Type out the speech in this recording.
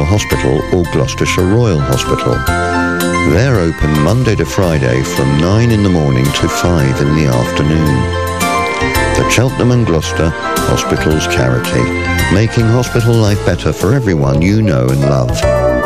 Hospital or Gloucestershire Royal Hospital. They're open Monday to Friday from 9 in the morning to 5 in the afternoon. The Cheltenham and Gloucester Hospitals Charity, making hospital life better for everyone you know and love.